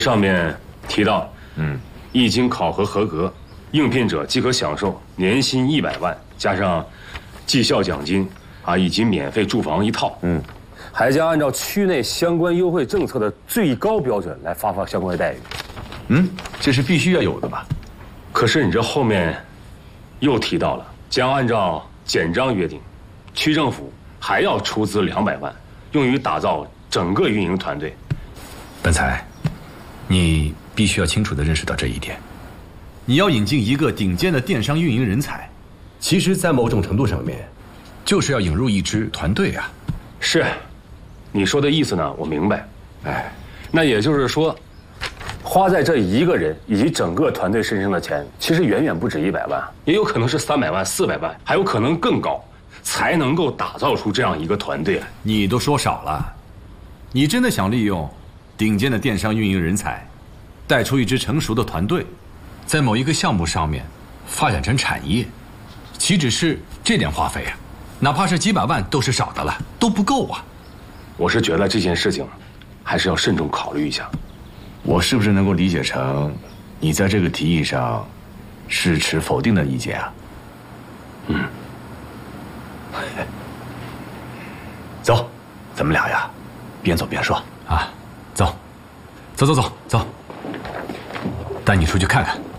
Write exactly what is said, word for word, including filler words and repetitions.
上面提到，嗯，一经考核合格，应聘者即可享受年薪一百万，加上绩效奖金啊，以及免费住房一套。嗯，还将按照区内相关优惠政策的最高标准来发放相关的待遇。 嗯，这是必须要有的吧？ 可是你这后面又提到了，将按照简章约定，区政府还要出资两百万，用于打造整个运营团队。 本才，你必须要清楚地认识到这一点。你要引进一个顶尖的电商运营人才，其实在某种程度上面，就是要引入一支团队啊。 是，你说的意思呢，我明白。哎，那也就是说，花在这一个人以及整个团队身上的钱，其实远远不止一百万，也有可能是三百万、四百万，还有可能更高，才能够打造出这样一个团队来。 你都说少了，你真的想利用顶尖的电商运营人才，带出一支成熟的团队，在某一个项目上面发展成产业，岂止是这点花费啊？哪怕是几百万都是少的了，都不够啊！ 我是觉得这件事情还是要慎重考虑一下。 我是不是能够理解成，你在这个提议上是持否定的意见啊？ 嗯。 走，咱们俩呀，边走边说啊。走，走走走走，带你出去看看。